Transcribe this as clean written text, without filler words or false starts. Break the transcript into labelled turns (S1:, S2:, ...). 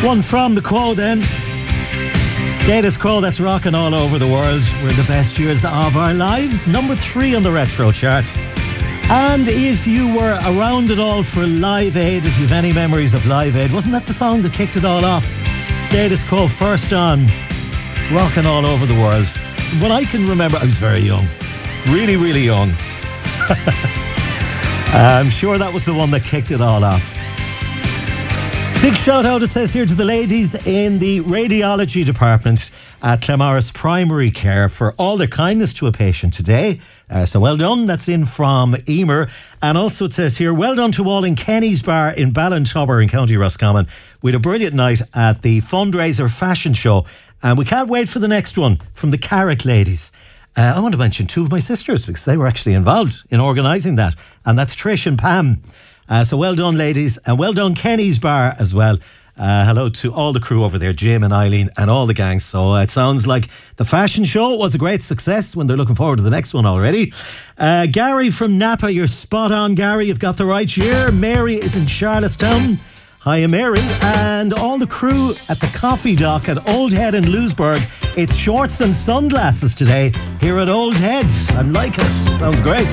S1: One from the Quo then. Status Quo, that's rocking all over the world. We're the best years of our lives. Number 3 on the retro chart. And if you were around at all for Live Aid, if you've any memories of Live Aid, wasn't that the song that kicked it all off? Status Quo first on, rocking all over the world. What I can remember, I was very young. Really, really young. I'm sure that was the one that kicked it all off. Big shout out, it says here, to the ladies in the radiology department at Claremorris Primary Care for all their kindness to a patient today. So well done. That's in from Emer. And also it says here, well done to all in Kenny's Bar in Ballintubber in County Roscommon. We had a brilliant night at the fundraiser fashion show. And we can't wait for the next one from the Carrick ladies. I want to mention 2 of my sisters because they were actually involved in organising that. And that's Trish and Pam. So well done, ladies, and well done, Kenny's Bar as well. Hello to all the crew over there, Jim and Eileen and all the gangs. So it sounds like the fashion show was a great success when they're looking forward to the next one already. Gary from Napa, you're spot on, Gary. You've got the right year. Mary is in Charlestown. Hiya, Mary. And all the crew at the Coffee Dock at Old Head in Lewisburg. It's shorts and sunglasses today here at Old Head. I'm liking it. Sounds great.